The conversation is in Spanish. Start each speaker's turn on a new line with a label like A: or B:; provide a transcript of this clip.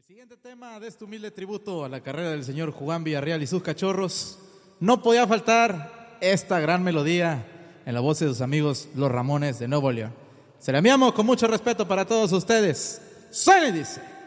A: El siguiente tema de este humilde tributo a la carrera del señor Juan Villarreal y sus cachorros, no podía faltar esta gran melodía en la voz de sus amigos los Ramones de Nuevo León. Se la enviamos con mucho respeto para todos ustedes. Suena y dice.